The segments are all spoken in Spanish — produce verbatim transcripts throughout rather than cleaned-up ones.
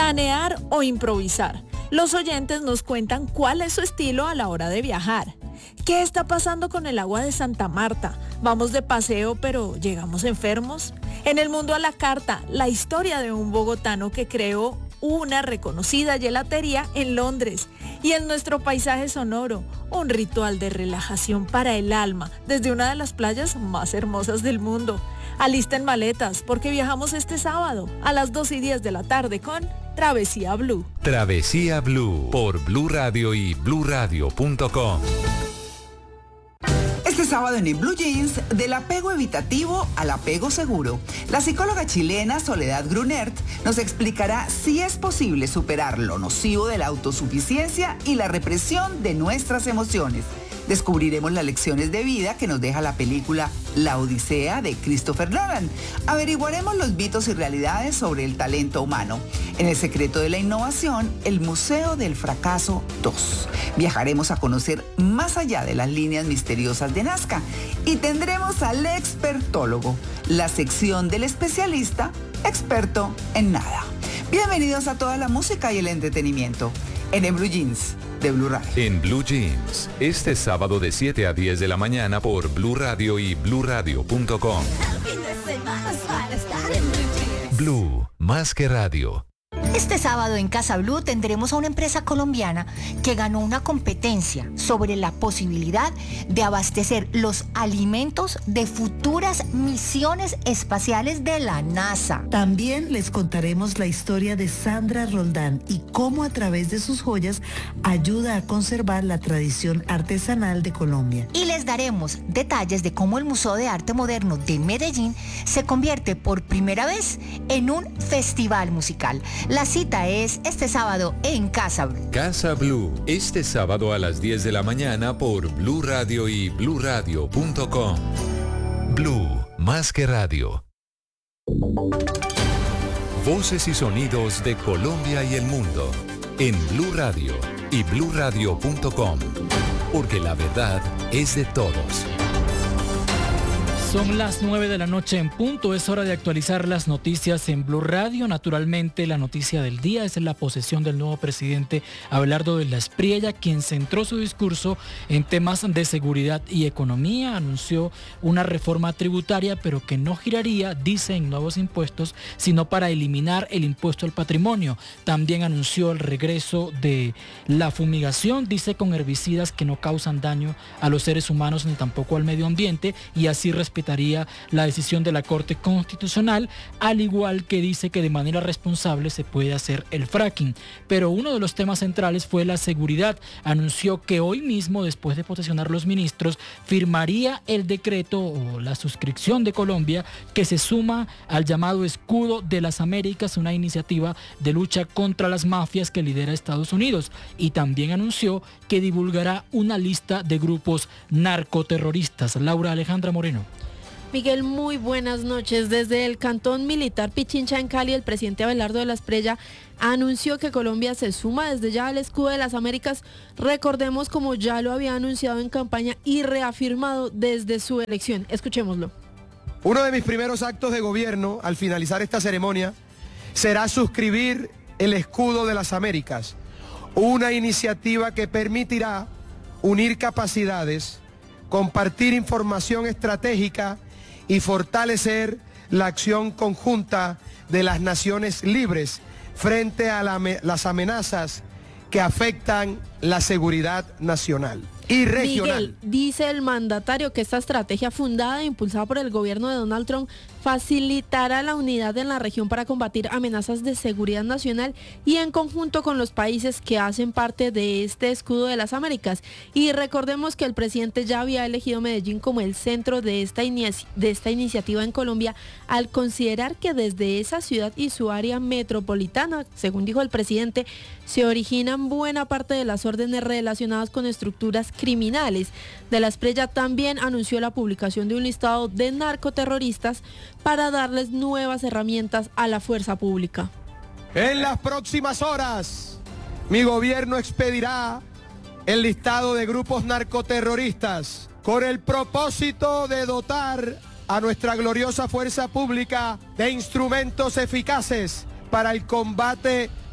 planear o improvisar. Los oyentes nos cuentan cuál es su estilo a la hora de viajar. ¿Qué está pasando con el agua de Santa Marta? ¿Vamos de paseo pero llegamos enfermos? En el mundo a la carta, la historia de un bogotano que creó una reconocida gelatería en Londres. Y en nuestro paisaje sonoro, un ritual de relajación para el alma desde una de las playas más hermosas del mundo. Alisten maletas porque viajamos este sábado a las dos y diez de la tarde con Travesía Blue. Travesía Blue por Blue Radio y blue radio punto com. Este sábado en, en Blue Jeans, del apego evitativo al apego seguro. La psicóloga chilena Soledad Grunert nos explicará si es posible superar lo nocivo de la autosuficiencia y la represión de nuestras emociones. Descubriremos las lecciones de vida que nos deja la película La Odisea de Christopher Nolan. Averiguaremos los mitos y realidades sobre el talento humano. En El secreto de la innovación, el Museo del Fracaso dos. Viajaremos a conocer más allá de las líneas misteriosas de Nazca y tendremos al expertólogo, la sección del especialista experto en nada. Bienvenidos a toda la música y el entretenimiento en el Blue Jeans de Blue Radio. En Blue Jeans, este sábado de siete a diez de la mañana por Blue Radio y blue radio punto com. Blue, más que radio. Este sábado en Casa Blue tendremos a una empresa colombiana que ganó una competencia sobre la posibilidad de abastecer los alimentos de futuras misiones espaciales de la NASA. También les contaremos la historia de Sandra Roldán y cómo a través de sus joyas ayuda a conservar la tradición artesanal de Colombia. Y les daremos detalles de cómo el Museo de Arte Moderno de Medellín se convierte por primera vez en un festival musical. La cita es este sábado en Casa Blue. Casa Blue, este sábado a las diez de la mañana por Blue Radio y blue radio punto com. Blue, más que radio. Voces y sonidos de Colombia y el mundo en Blue Radio y blue radio punto com, porque la verdad es de todos. Son las nueve de la noche en punto, es hora de actualizar las noticias en Blue Radio. Naturalmente, la noticia del día es la posesión del nuevo presidente Abelardo de la Espriella, quien centró su discurso en temas de seguridad y economía. Anunció una reforma tributaria, pero que no giraría, dice, en nuevos impuestos, sino para eliminar el impuesto al patrimonio. También anunció el regreso de la fumigación, dice, con herbicidas que no causan daño a los seres humanos ni tampoco al medio ambiente, y así respetaría la decisión de la Corte Constitucional, al igual que dice que de manera responsable se puede hacer el fracking. Pero uno de los temas centrales fue la seguridad. Anunció que hoy mismo, después de posesionar los ministros, firmaría el decreto o la suscripción de Colombia que se suma al llamado Escudo de las Américas, una iniciativa de lucha contra las mafias que lidera Estados Unidos. Y también anunció que divulgará una lista de grupos narcoterroristas. Laura Alejandra Moreno. Miguel, muy buenas noches. Desde el Cantón Militar Pichincha en Cali, el presidente Abelardo de la Espriella anunció que Colombia se suma desde ya al Escudo de las Américas. Recordemos, como ya lo había anunciado en campaña y reafirmado desde su elección. Escuchémoslo. Uno de mis primeros actos de gobierno al finalizar esta ceremonia será suscribir el Escudo de las Américas, una iniciativa que permitirá unir capacidades, compartir información estratégica y fortalecer la acción conjunta de las naciones libres frente a la, las amenazas que afectan la seguridad nacional y regional. Miguel, dice el mandatario que esta estrategia fundada e impulsada por el gobierno de Donald Trump facilitará la unidad en la región para combatir amenazas de seguridad nacional y en conjunto con los países que hacen parte de este Escudo de las Américas. Y recordemos que el presidente ya había elegido Medellín como el centro de esta, de esta iniciativa en Colombia, al considerar que desde esa ciudad y su área metropolitana, según dijo el presidente, se originan buena parte de las órdenes relacionadas con estructuras criminales. De la Espriella también anunció la publicación de un listado de narcoterroristas para darles nuevas herramientas a la fuerza pública. En las próximas horas, mi gobierno expedirá el listado de grupos narcoterroristas con el propósito de dotar a nuestra gloriosa fuerza pública de instrumentos eficaces para el combate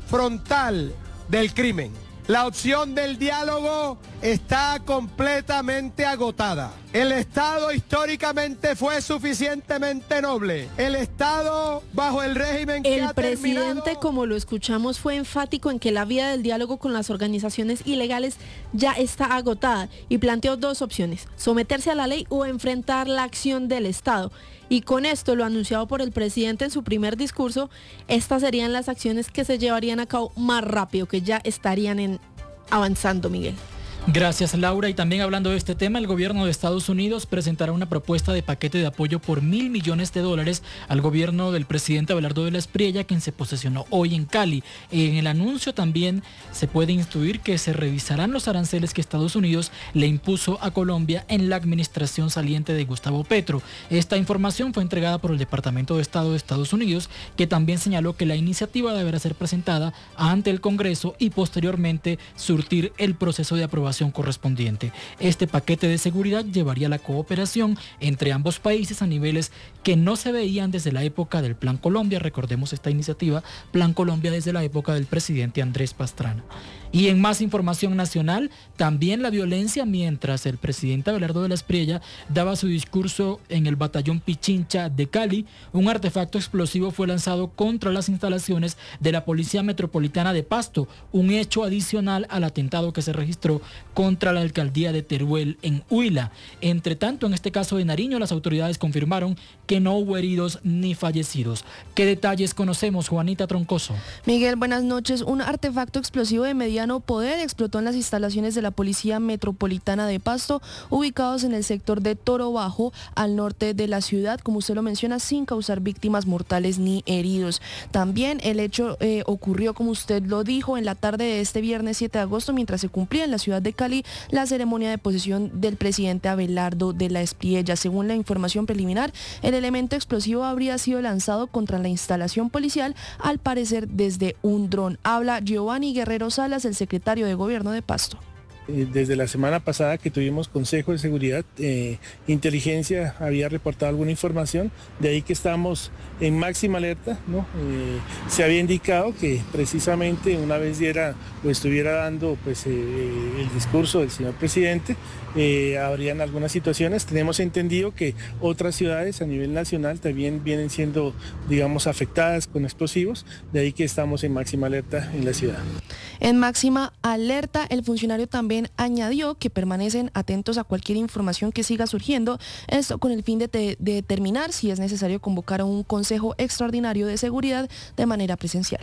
frontal del crimen. La opción del diálogo está completamente agotada. El Estado históricamente fue suficientemente noble. El Estado bajo el régimen que El ha presidente, terminado... como lo escuchamos, fue enfático en que la vía del diálogo con las organizaciones ilegales ya está agotada y planteó dos opciones: someterse a la ley o enfrentar la acción del Estado. Y con esto, lo anunciado por el presidente en su primer discurso, estas serían las acciones que se llevarían a cabo más rápido, que ya estarían en avanzando, Miguel. Gracias, Laura. Y también hablando de este tema, el gobierno de Estados Unidos presentará una propuesta de paquete de apoyo por mil millones de dólares al gobierno del presidente Abelardo de la Espriella, quien se posesionó hoy en Cali. En el anuncio también se puede instruir que se revisarán los aranceles que Estados Unidos le impuso a Colombia en la administración saliente de Gustavo Petro. Esta información fue entregada por el Departamento de Estado de Estados Unidos, que también señaló que la iniciativa deberá ser presentada ante el Congreso y posteriormente surtir el proceso de aprobación correspondiente. Este paquete de seguridad llevaría la cooperación entre ambos países a niveles que no se veían desde la época del Plan Colombia. Recordemos esta iniciativa, Plan Colombia, desde la época del presidente Andrés Pastrana. Y en más información nacional, también la violencia mientras el presidente Abelardo de la Espriella daba su discurso en el batallón Pichincha de Cali. Un artefacto explosivo fue lanzado contra las instalaciones de la Policía Metropolitana de Pasto, un hecho adicional al atentado que se registró contra la alcaldía de Teruel en Huila. Entre tanto, en este caso de Nariño, las autoridades confirmaron que no hubo heridos ni fallecidos. ¿Qué detalles conocemos, Juanita Troncoso? Miguel, buenas noches. Un artefacto explosivo de mediano poder explotó en las instalaciones de la Policía Metropolitana de Pasto, ubicados en el sector de Toro Bajo, al norte de la ciudad, como usted lo menciona, sin causar víctimas mortales ni heridos. También el hecho eh, ocurrió, como usted lo dijo, en la tarde de este viernes siete de agosto, mientras se cumplía en la ciudad de Cali la ceremonia de posesión del presidente Abelardo de la Espriella. Según la información preliminar, el elemento explosivo habría sido lanzado contra la instalación policial, al parecer desde un dron. Habla Giovanni Guerrero Salas, el secretario de Gobierno de Pasto. Desde la semana pasada que tuvimos Consejo de Seguridad, eh, Inteligencia había reportado alguna información, de ahí que estamos en máxima alerta, ¿no? Eh, se había indicado que precisamente una vez diera o estuviera dando pues, eh, el discurso del señor presidente, eh, habrían algunas situaciones. Tenemos entendido que otras ciudades a nivel nacional también vienen siendo, digamos, afectadas con explosivos, de ahí que estamos en máxima alerta en la ciudad. En máxima alerta, el funcionario también añadió que permanecen atentos a cualquier información que siga surgiendo, esto con el fin de, de, de determinar si es necesario convocar a un consejo extraordinario de seguridad de manera presencial.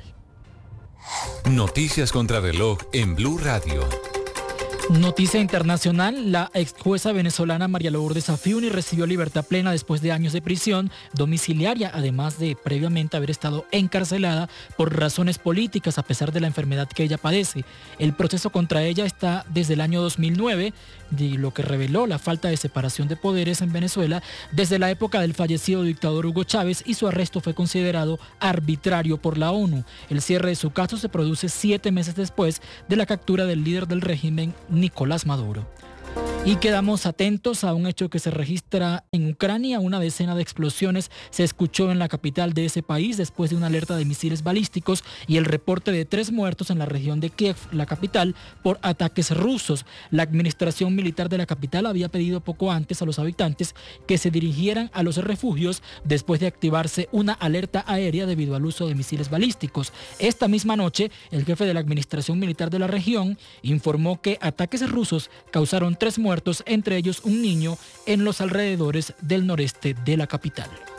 Noticias contra reloj en Blue Radio. Noticia internacional: la ex jueza venezolana María Lourdes Afiuni recibió libertad plena después de años de prisión domiciliaria, además de previamente haber estado encarcelada por razones políticas a pesar de la enfermedad que ella padece. El proceso contra ella está desde el año dos mil nueve, de lo que reveló la falta de separación de poderes en Venezuela desde la época del fallecido dictador Hugo Chávez, y su arresto fue considerado arbitrario por la ONU. El cierre de su caso se produce siete meses después de la captura del líder del régimen, Nicolás Maduro. Y quedamos atentos a un hecho que se registra en Ucrania. Una decena de explosiones se escuchó en la capital de ese país después de una alerta de misiles balísticos y el reporte de tres muertos en la región de Kiev, la capital, por ataques rusos. La administración militar de la capital había pedido poco antes a los habitantes que se dirigieran a los refugios después de activarse una alerta aérea debido al uso de misiles balísticos. Esta misma noche, el jefe de la administración militar de la región informó que ataques rusos causaron tres muertos, entre ellos un niño, en los alrededores del noreste de la capital.